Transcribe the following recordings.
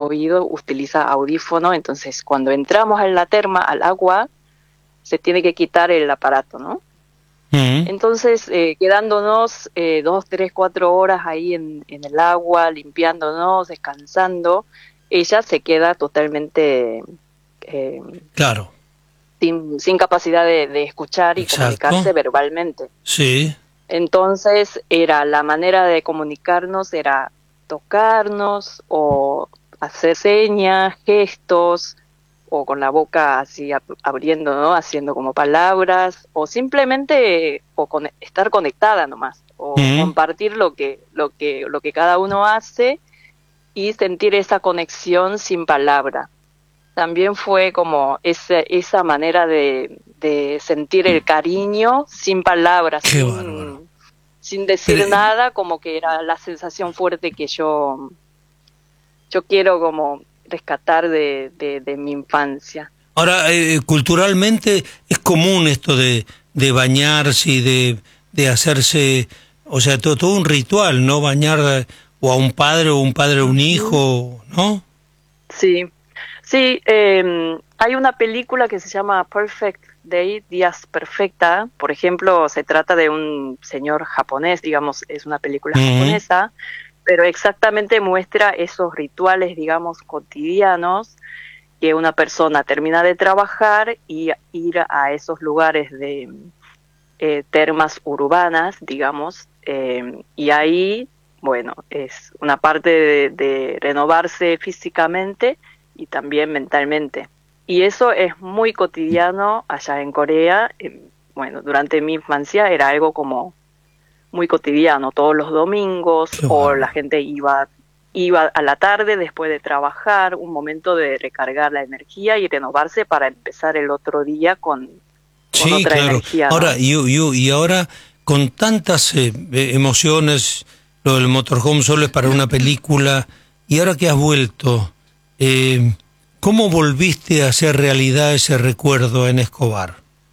oído, utiliza audífono, entonces cuando entramos en la terma, al agua, se tiene que quitar el aparato, ¿no? Entonces, quedándonos 2, 3, 4 horas ahí en el agua, limpiándonos, descansando, ella se queda totalmente Claro. sin capacidad de escuchar y comunicarse verbalmente. Sí. Entonces, la manera de comunicarnos era tocarnos o hacer señas, gestos, o con la boca así abriendo, ¿no? Haciendo como palabras, o simplemente estar conectada nomás, o compartir lo que cada uno hace y sentir esa conexión sin palabra. También fue como esa manera de sentir el cariño sin palabras, sin decir nada, como que era la sensación fuerte que yo quiero como rescatar de mi infancia. Ahora, culturalmente es común esto de bañarse y de hacerse, o sea, todo un ritual, ¿no? Bañar o a un padre a un hijo, ¿no? Sí, hay una película que se llama Perfect Day, Días Perfecta. Por ejemplo, se trata de un señor japonés, digamos, es una película japonesa, pero exactamente muestra esos rituales, digamos, cotidianos que una persona termina de trabajar y ir a esos lugares de termas urbanas, digamos, y ahí, bueno, es una parte de renovarse físicamente y también mentalmente. Y eso es muy cotidiano allá en Corea. Bueno, durante mi infancia era algo como muy cotidiano, todos los domingos, o la gente iba a la tarde después de trabajar, un momento de recargar la energía y renovarse para empezar el otro día con otra energía, ¿no? Ahora, y ahora, con tantas emociones, lo del motorhome solo es para una película, y ahora que has vuelto, ¿cómo volviste a hacer realidad ese recuerdo en Escobar?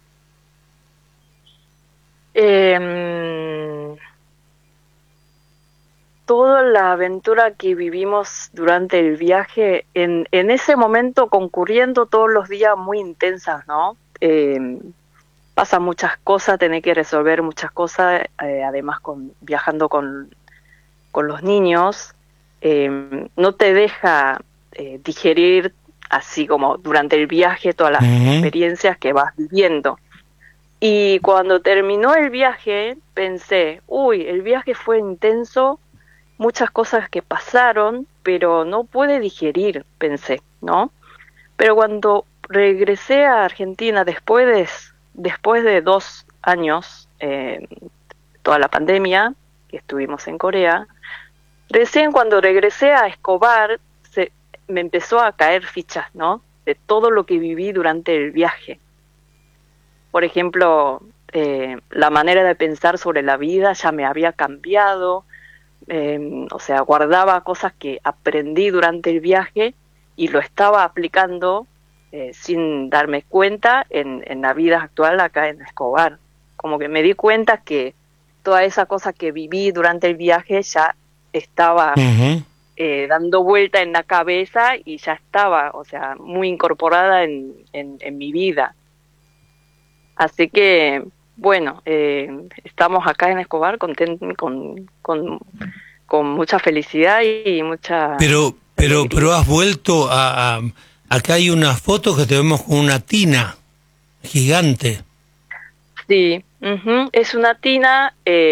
Toda la aventura que vivimos durante el viaje, en ese momento concurriendo todos los días muy intensas, ¿no? Pasan muchas cosas, tenés que resolver muchas cosas, además viajando con los niños, no te deja digerir así como durante el viaje todas las experiencias que vas viviendo. Y cuando terminó el viaje pensé, el viaje fue intenso, muchas cosas que pasaron, pero no pude digerir, pensé, ¿no? Pero cuando regresé a Argentina después de 2 años, toda la pandemia que estuvimos en Corea, recién cuando regresé a Escobar me empezó a caer fichas, ¿no? De todo lo que viví durante el viaje. Por ejemplo, la manera de pensar sobre la vida ya me había cambiado. O sea, guardaba cosas que aprendí durante el viaje y lo estaba aplicando sin darme cuenta en la vida actual acá en Escobar. Como que me di cuenta que toda esa cosa que viví durante el viaje ya estaba dando vuelta en la cabeza y ya estaba, o sea, muy incorporada en mi vida. Así que bueno, estamos acá en Escobar contentos, con mucha felicidad y mucha pero has vuelto acá hay una foto que te vemos con una tina gigante. Sí, es una tina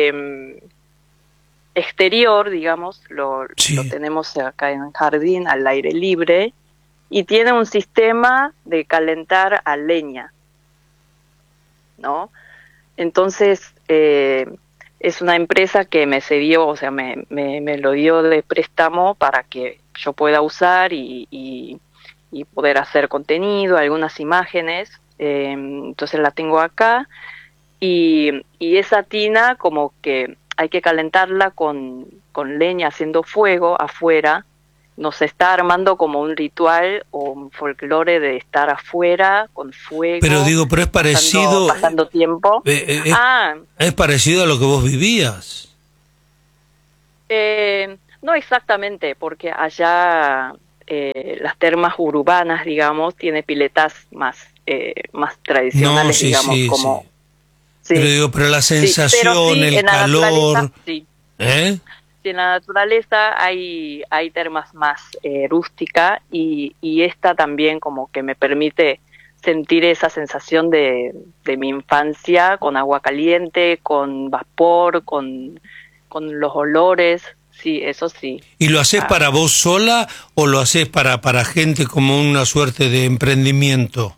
exterior, digamos, lo tenemos acá en el jardín al aire libre y tiene un sistema de calentar a leña, ¿no? Entonces, es una empresa que me cedió, o sea, me lo dio de préstamo para que yo pueda usar y poder hacer contenido, algunas imágenes. Entonces la tengo acá y esa tina como que hay que calentarla con leña haciendo fuego afuera. Nos está armando como un ritual o un folclore de estar afuera con fuego. Pero digo, pero es parecido. Pasando tiempo. Es parecido a lo que vos vivías. No exactamente, porque allá las termas urbanas, digamos, tiene piletas más No, tradicionales, sí, digamos, sí, como... sí. Sí, Pero digo, pero la sí, pero sensación, sí, el en la calor, naturaleza, sí. ¿eh? Sí, en la naturaleza hay termas más rústica y esta también como que me permite sentir esa sensación de mi infancia con agua caliente, con vapor, con los olores, sí, eso sí. ¿Y lo haces Ah, para vos sola o lo haces para gente como una suerte de emprendimiento?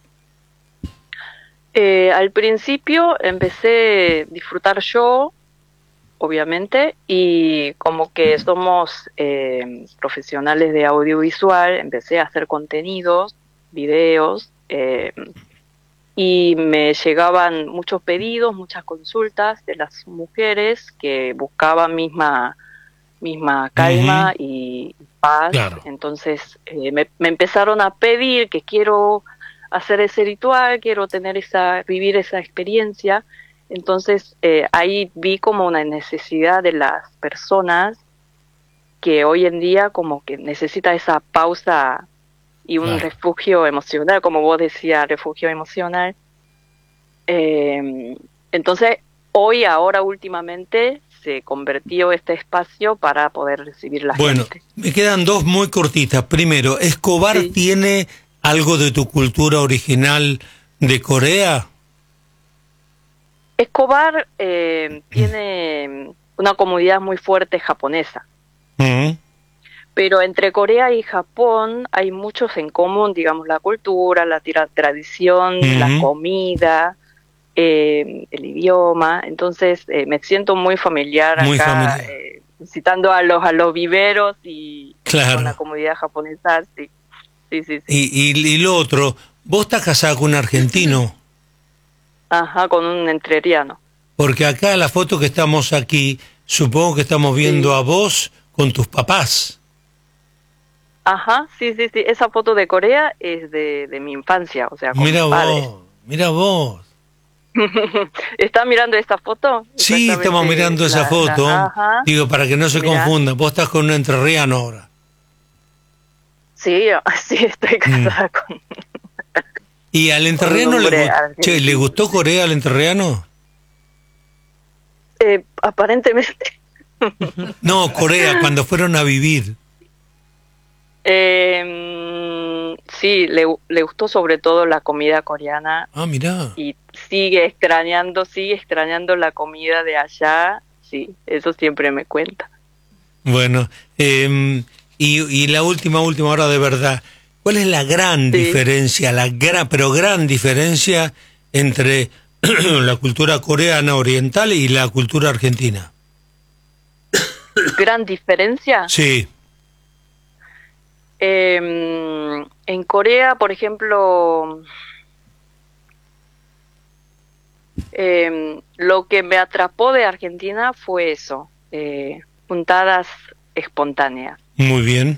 al principio empecé a disfrutar yo, obviamente, y como que somos profesionales de audiovisual, empecé a hacer contenidos, videos, y me llegaban muchos pedidos, muchas consultas de las mujeres que buscaban misma calma Ujú, y paz. claro. Entonces me empezaron a pedir que quiero hacer ese ritual, quiero vivir esa experiencia. Entonces ahí vi como una necesidad de las personas que hoy en día como que necesita esa pausa y un Claro. refugio emocional, como vos decías, refugio emocional. Eh, entonces, ahora últimamente, se convirtió este espacio para poder recibir la Bueno, gente. me quedan dos muy cortitas. Primero, ¿Escobar Sí. tiene algo de tu cultura original de Corea? Escobar tiene una comunidad muy fuerte japonesa, Mm, pero entre Corea y Japón hay muchos en común, digamos, la cultura, la tradición, la ujú, comida, el idioma. Entonces me siento muy familiar muy acá, familiar. visitando a los viveros y con la Claro. comunidad japonesa. Sí, sí, sí, sí. Y lo otro, vos estás casada con un argentino, Ajá, con un entrerriano. porque acá la foto que estamos aquí, supongo que estamos viendo Sí. a vos con tus papás. Ajá, sí, sí, sí. Esa foto de Corea es de mi infancia, o sea, con mis Mira padres. vos, mira vos. ¿Está mirando esta foto? Sí, estamos Exactamente mirando es esa foto. ajá, Digo, para que no se mira. confunda, vos estás con un entrerriano ahora. Sí, sí, estoy Mm. casada ¿Y al con un entrerriano hombre che, le argentino, gustó sí. Corea al entrerriano? Aparentemente. No, Corea, cuando fueron a vivir. Sí, le gustó sobre todo la comida coreana Ah, mirá. y sigue extrañando la comida de allá. Sí, eso siempre me cuenta. Bueno, y la última hora de verdad. ¿Cuál es la gran Sí, diferencia, pero gran diferencia entre la cultura coreana oriental y la cultura argentina? gran diferencia. Sí. En Corea, por ejemplo, lo que me atrapó de Argentina fue eso, juntadas espontáneas Muy bien.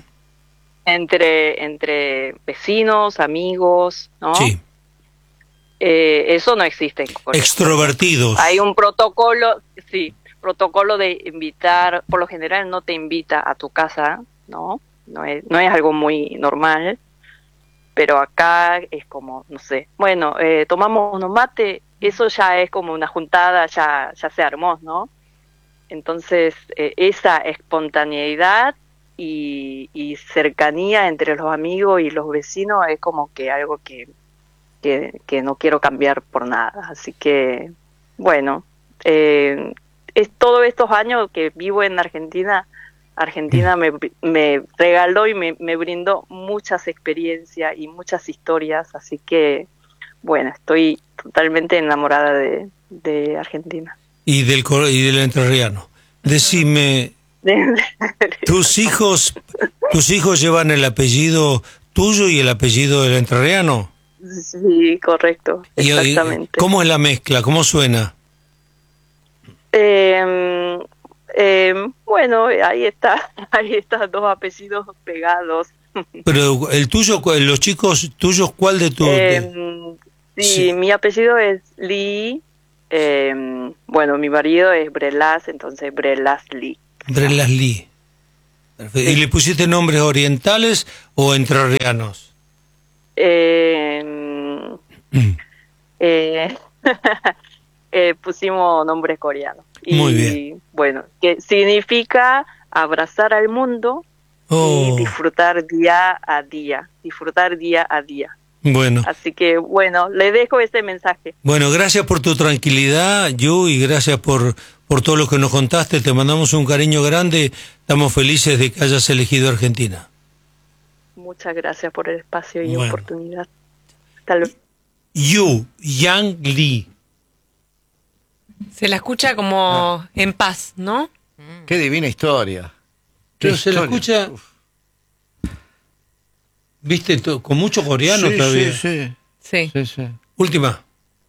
entre vecinos, amigos, ¿no? Sí. Eso no existe en Corea, por ejemplo. Hay Extrovertidos. un protocolo, sí, protocolo de invitar, por lo general no te invita a tu casa, ¿no? No es algo muy normal, pero acá es como, no sé, bueno, tomamos unos mate, eso ya es como una juntada, ya se armó, ¿no? Entonces, esa espontaneidad y cercanía entre los amigos y los vecinos es como que algo que no quiero cambiar por nada. Así que, bueno, es todos estos años que vivo en Argentina. Argentina me regaló y me brindó muchas experiencias y muchas historias, así que, bueno, estoy totalmente enamorada de Argentina. Y del entrerriano. Decime, ¿tus hijos llevan el apellido tuyo y el apellido del entrerriano? Sí, correcto, exactamente. ¿Cómo es la mezcla? ¿Cómo suena? Eh, bueno, ahí está, ahí están dos apellidos pegados. Pero el tuyo, los chicos tuyos, ¿cuál de tu... Sí, sí, mi apellido es Lee. Bueno, mi marido es Brelas, entonces Brelas Lee. Brelas Lee. Perfecto. ¿Y le pusiste nombres orientales o entrerrianos? Pusimos nombres coreanos. Muy bien. Bueno, que significa abrazar al mundo y disfrutar día a día. Bueno. Así que, bueno, le dejo ese mensaje. Bueno, gracias por tu tranquilidad, Yu, y gracias por todo lo que nos contaste. Te mandamos un cariño grande. Estamos felices de que hayas elegido Argentina. Muchas gracias por el espacio y oportunidad. Hasta luego. Yu, Yang Lee. Se la escucha como en paz, ¿no? Qué divina historia. Pero se la escucha... ¿Viste? Con mucho coreano todavía. Sí. Última.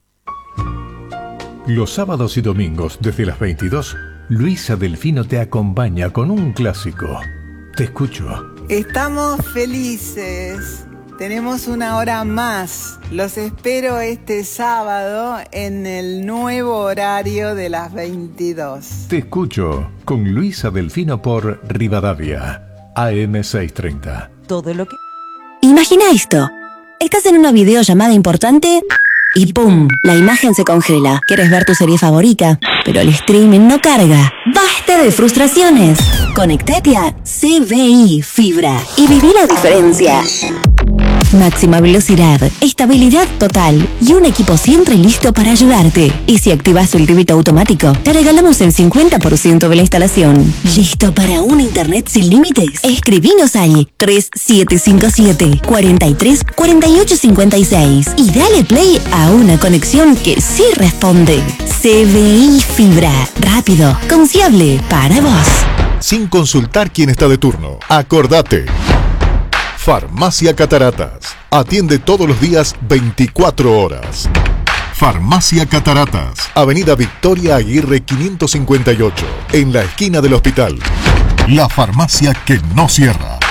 Los sábados y domingos desde las 22, Luisa Delfino te acompaña con un clásico. Te escucho. Estamos felices. Tenemos una hora más. Los espero este sábado en el nuevo horario de las 22. Te escucho con Luisa Delfino por Rivadavia, AM 630. Todo lo que... Imagina esto. Estás en una videollamada importante y ¡pum! La imagen se congela. ¿Quieres ver tu serie favorita? Pero el streaming no carga. ¡Basta de frustraciones! Conectate a CBI Fibra y viví la diferencia. Máxima velocidad, estabilidad total y un equipo siempre listo para ayudarte. Y si activas el débito automático, te regalamos el 50% de la instalación. ¿Listo para un internet sin límites? Escribinos al 3757 43 48 56 y dale play a una conexión que sí responde. CBI Fibra, rápido, confiable, para vos. Sin consultar quién está de turno. Acordate. Farmacia Cataratas. Atiende todos los días 24 horas. Farmacia Cataratas. Avenida Victoria Aguirre 558. En la esquina del hospital. La farmacia que no cierra.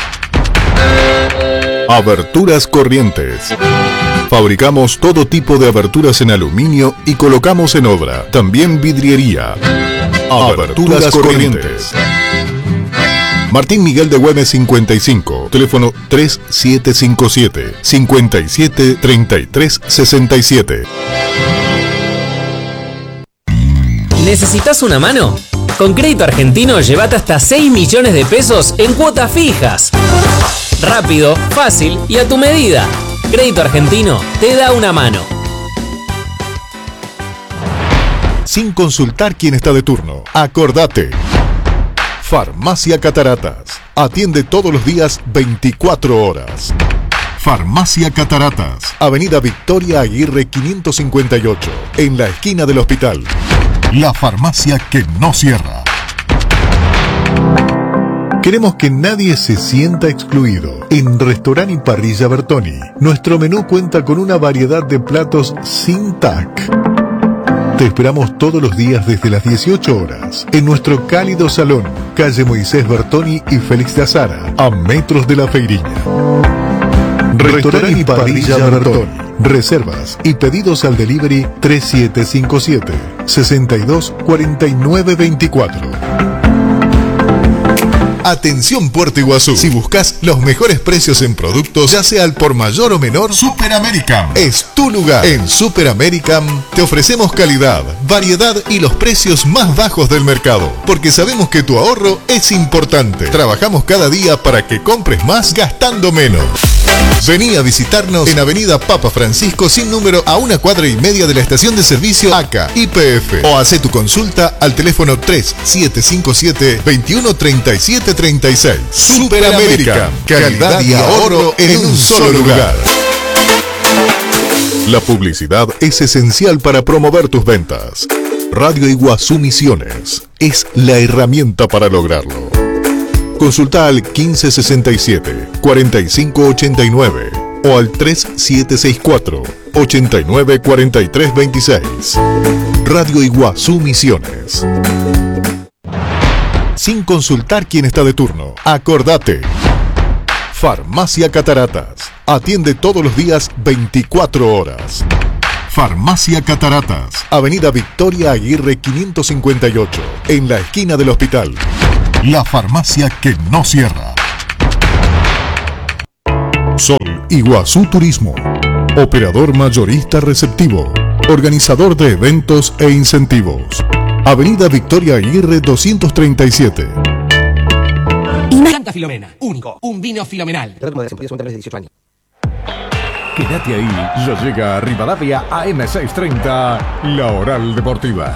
Aberturas Corrientes. Fabricamos todo tipo de aberturas en aluminio y colocamos en obra. También vidriería. Aberturas Corrientes. Martín Miguel de Güemes 55, teléfono 3757 57 33 67. ¿Necesitas una mano? Con Crédito Argentino llévate hasta 6 millones de pesos en cuotas fijas. Rápido, fácil y a tu medida. Crédito Argentino te da una mano. Sin consultar quién está de turno. Acordate. Farmacia Cataratas. Atiende todos los días 24 horas. Farmacia Cataratas. Avenida Victoria Aguirre 558. En la esquina del hospital. La farmacia que no cierra. Queremos que nadie se sienta excluido. En Restaurant y Parrilla Bertoni, nuestro menú cuenta con una variedad de platos sin TAC. Te esperamos todos los días desde las 18 horas en nuestro cálido salón, calle Moisés Bertoni y Félix de Azara, a metros de la Feiriña. Restaurant y Parrilla Bertoni. Reservas y pedidos al delivery 3757 62 49 24. Atención Puerto Iguazú. Si buscas los mejores precios en productos, ya sea al por mayor o menor, Super American es tu lugar. En Super American te ofrecemos calidad, variedad y los precios más bajos del mercado, porque sabemos que tu ahorro es importante. Trabajamos cada día para que compres más gastando menos. Vení a visitarnos en Avenida Papa Francisco sin número a 1,5 cuadras de la estación de servicio ACA YPF o hace tu consulta al teléfono 3757 21 37 36. Super American, calidad y ahorro en un solo lugar. La publicidad es esencial para promover tus ventas. Radio Iguazú Misiones es la herramienta para lograrlo. Consulta al 1567 4589 o al 3764 89 43 26. Radio Iguazú Misiones. Sin consultar quién está de turno. Acordate. Farmacia Cataratas. Atiende todos los días 24 horas. Farmacia Cataratas. Avenida Victoria Aguirre 558. En la esquina del hospital. la farmacia que no cierra. Sol Iguazú Turismo, operador mayorista receptivo, organizador de eventos e incentivos. Avenida Victoria Aguirre 237. Santa Filomena, único, un vino filomenal. Quédate ahí, ya llega a Rivadavia AM630, la Oral Deportiva.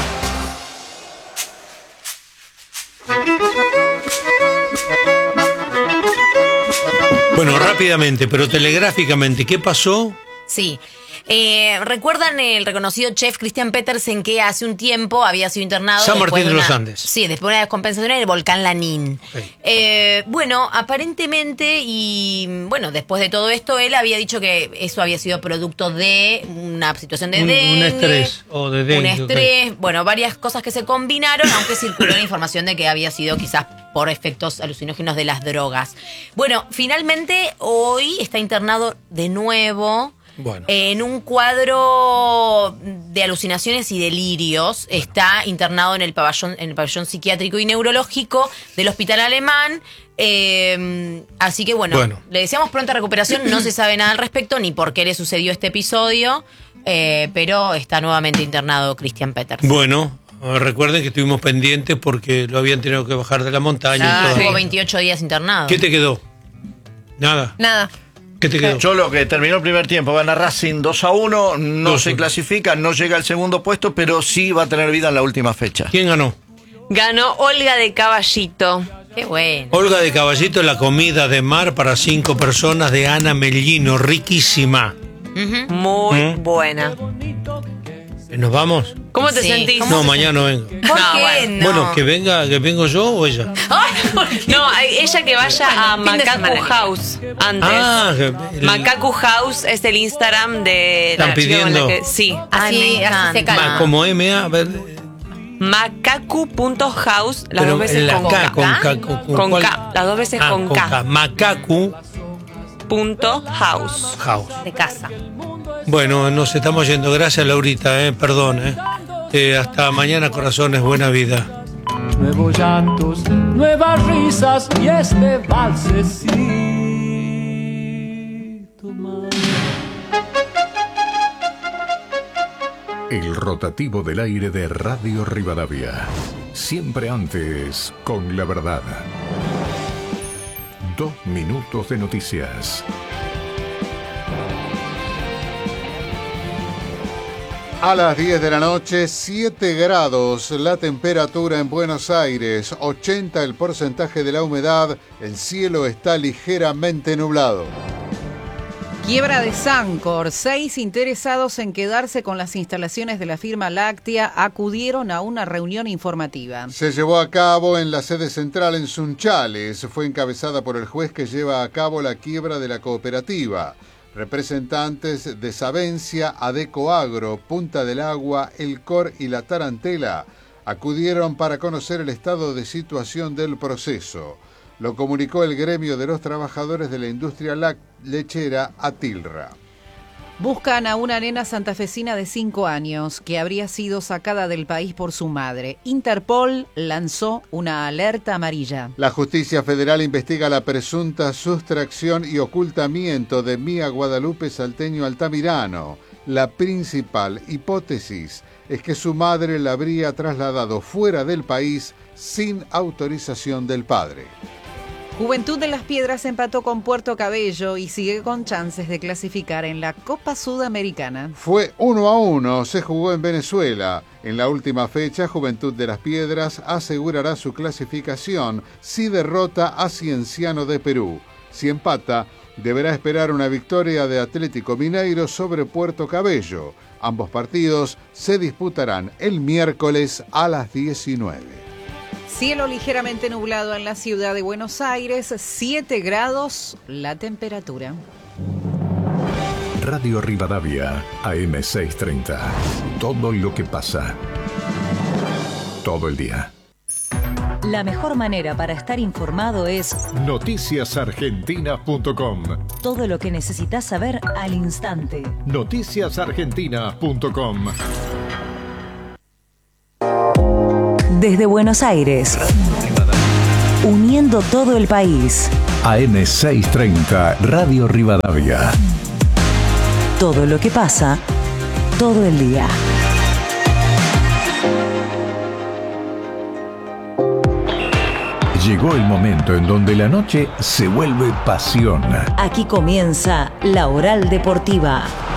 Bueno, rápidamente, pero telegráficamente, ¿qué pasó? Sí. ¿Recuerdan el reconocido chef Christian Petersen que hace un tiempo había sido internado? San Martín de los Andes. Sí, después de una descompensación en el volcán Lanín. Sí. Bueno, aparentemente, y bueno, después de todo esto, él había dicho que eso había sido producto de una situación de dengue. Un estrés. O de dengue. Un estrés, bueno, varias cosas que se combinaron, aunque circuló la información de que había sido quizás por efectos alucinógenos de las drogas. Bueno, finalmente hoy está internado de nuevo. Bueno. En un cuadro de alucinaciones y delirios. Está internado en el pabellón psiquiátrico y neurológico del Hospital Alemán. Así que bueno, le deseamos pronta recuperación. No se sabe nada al respecto ni por qué le sucedió este episodio, pero está nuevamente internado Christian Petersen. Bueno, recuerden que estuvimos pendientes porque lo habían tenido que bajar de la montaña. Estuvo 28 días internado. ¿Qué te quedó? Nada. ¿Qué te quedó? Yo lo que terminó el primer tiempo, gana Racing 2-1, no se clasifica, no llega al segundo puesto, pero sí va a tener vida en la última fecha. ¿Quién ganó? Ganó Olga de Caballito. Qué bueno. Olga de Caballito, la comida de mar para 5 personas de Ana Mellino, riquísima. Muy buena. ¿Nos vamos? ¿Cómo te sentís? No, mañana no vengo. ¿Por qué no? Bueno, que vengo yo o ella. No, ella que vaya a Macacu House antes. Macacu House es el Instagram de ¿Están la chica con la pidiendo? que sí. Así se calma. Como MA, a ver. Macacu.house, las dos veces la con K, K. con K, las dos veces con K. Macacu.house. De casa. Bueno, nos estamos yendo. Gracias, Laurita, perdón. Hasta mañana, corazones. Buena vida. Nuevos llantos, nuevas risas y este valsecito más. El rotativo del aire de Radio Rivadavia. Siempre antes, con la verdad. 2 minutos de noticias. A las 10 de la noche, 7 grados la temperatura en Buenos Aires, 80 el porcentaje de la humedad, el cielo está ligeramente nublado. Quiebra de Sancor. 6 interesados en quedarse con las instalaciones de la firma láctea acudieron a una reunión informativa. Se llevó a cabo en la sede central en Sunchales. Fue encabezada por el juez que lleva a cabo la quiebra de la cooperativa. Representantes de Savencia, Adecoagro, Punta del Agua, El Cor y La Tarantela acudieron para conocer el estado de situación del proceso. Lo comunicó el gremio de los trabajadores de la industria lechera Atilra. Buscan a una nena santafesina de 5 años que habría sido sacada del país por su madre. Interpol lanzó una alerta amarilla. La Justicia Federal investiga la presunta sustracción y ocultamiento de Mía Guadalupe Salteño Altamirano. La principal hipótesis es que su madre la habría trasladado fuera del país sin autorización del padre. Juventud de Las Piedras empató con Puerto Cabello y sigue con chances de clasificar en la Copa Sudamericana. Fue 1-1, se jugó en Venezuela. En la última fecha, Juventud de Las Piedras asegurará su clasificación si derrota a Cienciano de Perú. Si empata, deberá esperar una victoria de Atlético Mineiro sobre Puerto Cabello. Ambos partidos se disputarán el miércoles a las 19. Cielo ligeramente nublado en la ciudad de Buenos Aires, 7 grados la temperatura. Radio Rivadavia, AM630. Todo lo que pasa. Todo el día. La mejor manera para estar informado es noticiasargentinas.com. Todo lo que necesitas saber al instante. Noticiasargentinas.com. Desde Buenos Aires. uniendo todo el país. AM630, Radio Rivadavia. Todo lo que pasa, todo el día. Llegó el momento en donde la noche se vuelve pasión. Aquí comienza La Oral Deportiva.